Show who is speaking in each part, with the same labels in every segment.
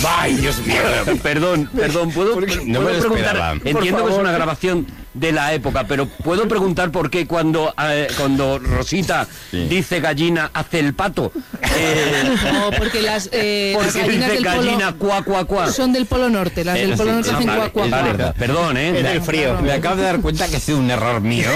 Speaker 1: ¡Ay, Dios mío!
Speaker 2: Perdón, ¿puedo
Speaker 1: No me lo
Speaker 2: preguntar?
Speaker 1: esperaba.
Speaker 2: Entiendo que es una grabación de la época, pero ¿puedo preguntar por qué cuando Rosita dice gallina hace el pato?
Speaker 3: No, porque las gallinas
Speaker 2: dice
Speaker 3: del
Speaker 2: gallina
Speaker 3: polo
Speaker 2: cuá, cuá, cuá.
Speaker 3: son del Polo Norte. Las del Polo Norte hacen cuá, cuá,
Speaker 2: Vale,
Speaker 3: cuá.
Speaker 2: perdón,
Speaker 1: En el frío. Me acabo de dar cuenta que ha sido un error mío.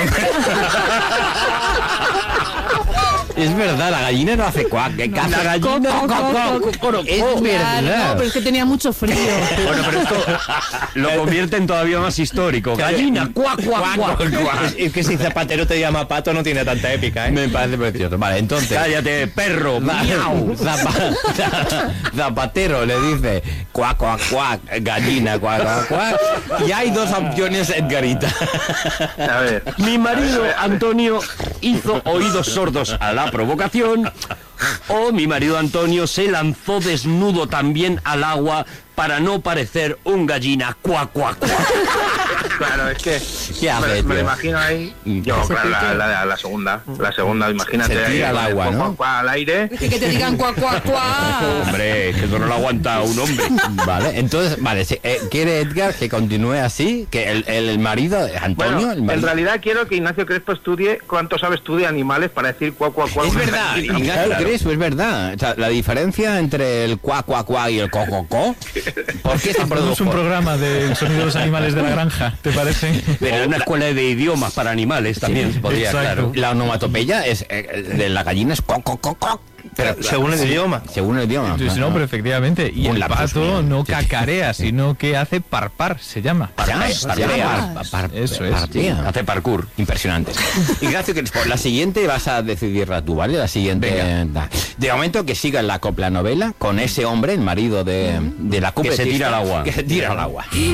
Speaker 1: Es verdad, la gallina no hace cuac. La gallina es verdad.
Speaker 3: No, pero es que tenía mucho frío.
Speaker 2: Bueno, pero esto lo convierte en todavía más histórico. Gallina, cuá, cuá, cuá.
Speaker 4: Es que si Zapatero te llama pato no tiene tanta épica, ¿eh?
Speaker 1: Me parece precioso. Vale, entonces...
Speaker 2: Cállate, perro, miau.
Speaker 1: Zapatero le dice cuac, cuac, cuac, gallina, cuac, cuac, cuac. Y hay dos opciones, Edgarita.
Speaker 5: A ver.
Speaker 2: Mi marido Antonio hizo oídos sordos a la provocación, o mi marido Antonio se lanzó desnudo también al agua para no parecer un gallina cuá, cuá, cuá.
Speaker 5: Claro, es que
Speaker 1: ¿Qué hace,
Speaker 5: me lo
Speaker 1: tío?
Speaker 5: imagino ahí. Yo, claro, la segunda. La segunda, imagínate.
Speaker 1: Se tira
Speaker 5: ahí,
Speaker 1: al agua,
Speaker 5: cuá,
Speaker 1: ¿no?
Speaker 5: cuá, cuá, al aire.
Speaker 3: Que te digan cuá, cuá, cuá.
Speaker 2: Hombre, que eso no lo aguanta un hombre.
Speaker 1: Vale, entonces, vale, quiere Edgar que continúe así, que el marido, Antonio,
Speaker 5: Bueno,
Speaker 1: el marido...
Speaker 5: en realidad quiero que Ignacio Crespo estudie cuánto sabes tú de animales para decir cuá, cuá, cuá.
Speaker 1: Es verdad, Ignacio Crespo, es verdad. O sea, la diferencia entre el cuá, cuá, cuá y el co, co, co, ¿por qué se
Speaker 6: Hacemos
Speaker 1: produjo?
Speaker 6: un programa de sonido de los animales de la granja, ¿te parece?
Speaker 2: Pero una escuela de idiomas para animales también podría,
Speaker 6: exacto.
Speaker 2: claro.
Speaker 1: La onomatopeya es de la gallina es co, co, co, co. Pero
Speaker 4: Según el idioma.
Speaker 1: según el idioma.
Speaker 6: Sí, no, pero efectivamente. Y
Speaker 1: Un
Speaker 6: el
Speaker 1: lapsus
Speaker 6: pato
Speaker 1: mío.
Speaker 6: no
Speaker 1: Sí.
Speaker 6: cacarea, sino que hace parpar, se llama. Eso es.
Speaker 2: Hace parkour.
Speaker 1: Impresionante. Ignacio Crespo, la siguiente vas a decidirla tú, ¿vale? La siguiente. De momento que siga la copla novela con ese hombre, el marido de la cumbre.
Speaker 2: Que se tira al agua.
Speaker 1: Que se tira al agua.